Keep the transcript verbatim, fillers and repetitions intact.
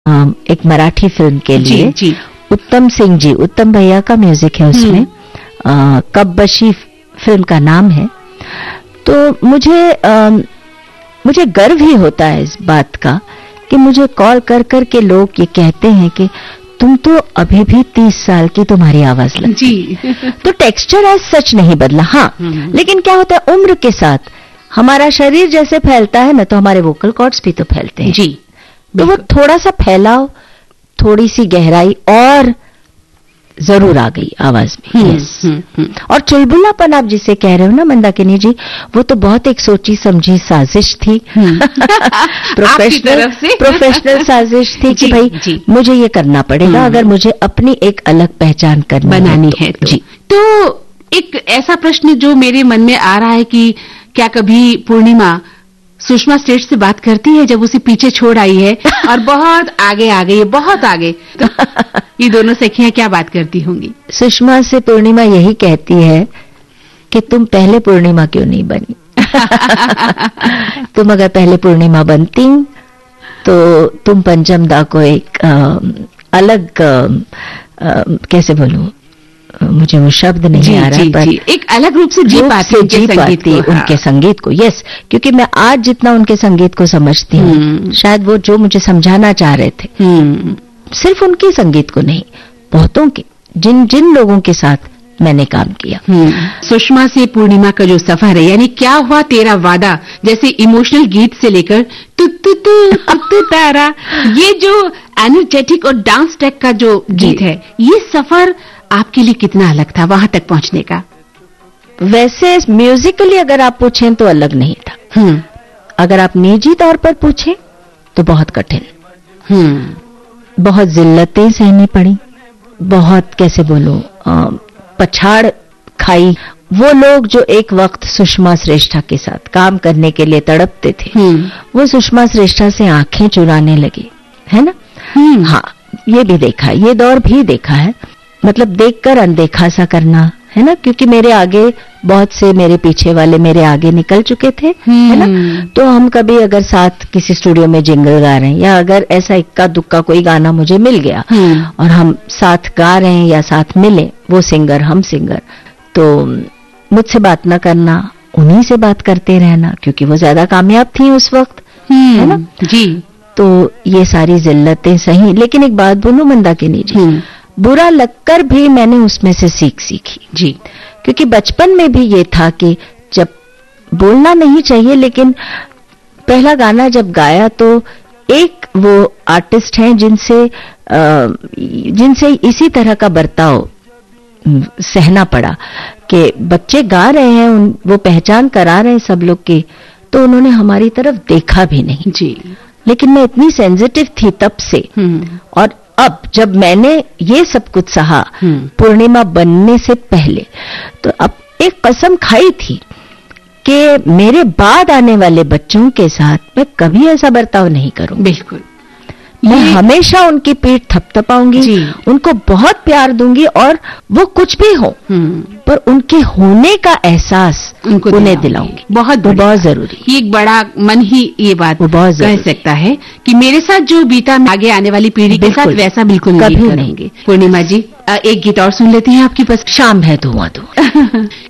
एक मराठी फिल्म के लिए। जी, जी। उत्तम सिंह जी, उत्तम भैया का म्यूजिक है उसमें। आ, कब्बशी फिल्म का नाम है। तो मुझे आ, मुझे गर्व ही होता है इस बात का कि मुझे कॉल कर कर के लोग ये कहते हैं कि तुम तो अभी भी तीस साल की तुम्हारी आवाज लगती जी। तो टेक्सचर एज सच नहीं बदला, हाँ, लेकिन क्या होता है उम्र के साथ हमारा शरीर जैसे फैलता है ना, तो हमारे वोकल कॉर्ड्स भी तो फैलते हैं। जी, तो वो थोड़ा सा फैलाव, थोड़ी सी गहराई और जरूर आ गई आवाज में। हम्म, yes. हम्म, हम्म। और चुलबुलापन आप जिसे कह रहे हो ना मंदाकिनी जी, वो तो बहुत एक सोची समझी साजिश थी। प्रोफेशनल प्रोफेशनल साजिश थी कि भाई जी। मुझे ये करना पड़ेगा अगर मुझे अपनी एक अलग पहचान करनी बनानी है तो। जी। तो एक ऐसा प्रश्न जो मेरे मन में आ रहा है कि क्या कभी पूर्णिमा सुषमा श्रेष्ठ से बात करती है जब उसे पीछे छोड़ आई है और बहुत आगे आ गई है, बहुत आगे, तो ये दोनों सखियां क्या बात करती होंगी? सुषमा से पूर्णिमा यही कहती है कि तुम पहले पूर्णिमा क्यों नहीं बनी? तुम अगर पहले पूर्णिमा बनती तो तुम पंचम दा को एक आ, अलग आ, आ, कैसे बोलूं, मुझे वो शब्द नहीं जी, आ रहा, जी, पर जी, एक अलग रूप से जी पाती से जी संगीत पाती को, उनके संगीत को। यस, क्योंकि मैं आज जितना उनके संगीत को समझती हूँ, शायद वो जो मुझे समझाना चाह रहे थे सिर्फ उनके संगीत को नहीं, बहुतों के, जिन जिन लोगों के साथ मैंने काम किया। सुषमा से पूर्णिमा का जो सफर है, यानी क्या हुआ तेरा वादा जैसे इमोशनल गीत से लेकर तु तु तु तु तारा, ये जो एनर्जेटिक और डांस टैक का जो गीत है, ये सफर आपके लिए कितना अलग था वहां तक पहुंचने का? वैसे म्यूजिकली अगर आप पूछें तो अलग नहीं था। अगर आप निजी तौर पर पूछें तो बहुत कठिन, बहुत जिल्लतें सहनी पड़ी, बहुत कैसे बोलूं पछाड़ खाई। वो लोग जो एक वक्त सुषमा श्रेष्ठा के साथ काम करने के लिए तड़पते थे, वो सुषमा श्रेष्ठा से आंखें चुराने लगे, है ना? हाँ, ये भी देखा, ये दौर भी देखा है। मतलब देखकर अनदेखा सा करना, है ना? क्योंकि मेरे आगे बहुत से, मेरे पीछे वाले मेरे आगे निकल चुके थे, है ना? तो हम कभी अगर साथ किसी स्टूडियो में जिंगल गा रहे हैं, या अगर ऐसा इक्का दुक्का कोई गाना मुझे मिल गया और हम साथ गा रहे हैं या साथ मिले, वो सिंगर हम सिंगर, तो मुझसे बात ना करना, उन्हीं से बात करते रहना, क्योंकि वो ज्यादा कामयाब थी उस वक्त, है ना? जी। तो ये सारी जिल्लतें सही, लेकिन एक बात बोलूं मंदाकिनी जी, बुरा लगकर भी मैंने उसमें से सीख सीखी जी, क्योंकि बचपन में भी ये था कि जब बोलना नहीं चाहिए, लेकिन पहला गाना जब गाया तो एक वो आर्टिस्ट हैं जिनसे जिनसे इसी तरह का बर्ताव सहना पड़ा कि बच्चे गा रहे हैं, उन, वो पहचान करा रहे हैं सब लोग की, तो उन्होंने हमारी तरफ देखा भी नहीं जी। लेकिन मैं इतनी सेंसिटिव थी तब से, और अब जब मैंने ये सब कुछ सहा पूर्णिमा बनने से पहले, तो अब एक कसम खाई थी कि मेरे बाद आने वाले बच्चों के साथ मैं कभी ऐसा बर्ताव नहीं करूं। बिल्कुल, मैं हमेशा उनकी पीठ थपथपाऊंगी, उनको बहुत प्यार दूंगी, और वो कुछ भी हो पर उनके होने का एहसास उनको उन्हें दिलाऊंगी। बहुत बहुत जरूरी, ये एक बड़ा मन ही ये बात बहुत कह सकता है कि मेरे साथ जो बीता, आगे आने वाली पीढ़ी के साथ वैसा बिल्कुल कभी नहीं करेंगे। पूर्णिमा जी, एक गीत और सुन लेती हैं आपकी पसंद, शाम है धुआं धुआं।